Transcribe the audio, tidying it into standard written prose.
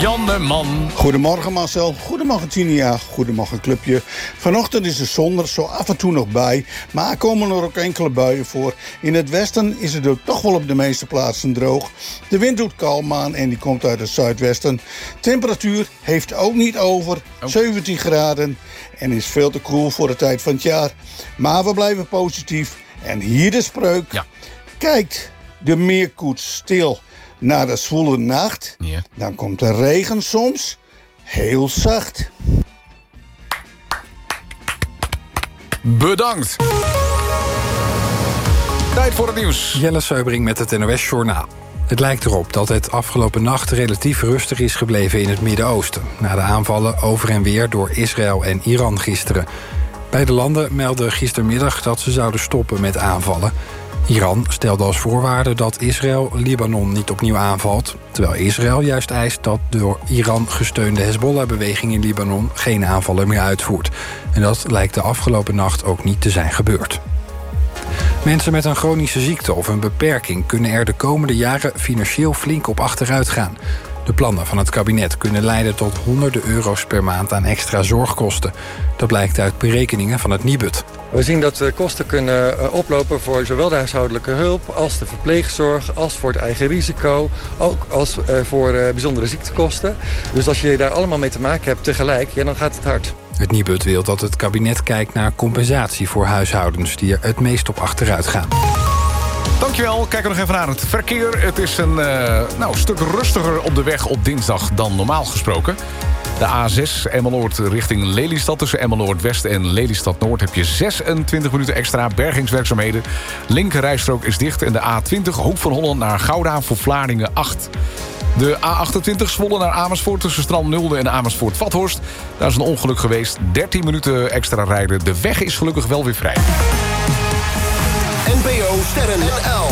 Janneman. Goedemorgen Marcel, goedemorgen Tinia, goedemorgen clubje. Vanochtend is de zon er zo af en toe nog bij, maar er komen er ook enkele buien voor. In het westen is het ook toch wel op de meeste plaatsen droog. De wind doet kalm aan en die komt uit het zuidwesten. Temperatuur heeft ook niet over 17 graden en is veel te koel voor de tijd van het jaar. Maar we blijven positief en hier de spreuk. Ja. Kijkt de meerkoets stil na de zwoele nacht, Ja. dan komt de regen soms heel zacht. Bedankt. Tijd voor het nieuws. Jelle Seubring met het NOS Journaal. Het lijkt erop dat het afgelopen nacht relatief rustig is gebleven in het Midden-Oosten, na de aanvallen over en weer door Israël en Iran gisteren. Beide landen meldden gistermiddag dat ze zouden stoppen met aanvallen. Iran stelde als voorwaarde dat Israël Libanon niet opnieuw aanvalt, terwijl Israël juist eist dat de door Iran gesteunde Hezbollah-beweging in Libanon geen aanvallen meer uitvoert. En dat lijkt de afgelopen nacht ook niet te zijn gebeurd. Mensen met een chronische ziekte of een beperking kunnen er de komende jaren financieel flink op achteruit gaan. De plannen van het kabinet kunnen leiden tot honderden euro's per maand aan extra zorgkosten. Dat blijkt uit berekeningen van het Nibud. We zien dat de kosten kunnen oplopen voor zowel de huishoudelijke hulp als de verpleegzorg, als voor het eigen risico, ook als voor bijzondere ziektekosten. Dus als je daar allemaal mee te maken hebt tegelijk, ja, dan gaat het hard. Het Nibud wil dat het kabinet kijkt naar compensatie voor huishoudens die er het meest op achteruit gaan. Dankjewel. Kijken we nog even naar het verkeer. Het is een stuk rustiger op de weg op dinsdag dan normaal gesproken. De A6 Emmeloord richting Lelystad. Tussen Emmeloord West en Lelystad Noord heb je 26 minuten extra bergingswerkzaamheden. Linker rijstrook is dicht. En de A20 Hoek van Holland naar Gouda voor Vlaardingen 8. De A28 Zwolle naar Amersfoort tussen Strand Nulde en Amersfoort-Vathorst. Daar is een ongeluk geweest. 13 minuten extra rijden. De weg is gelukkig wel weer vrij. NPO Sterren NL.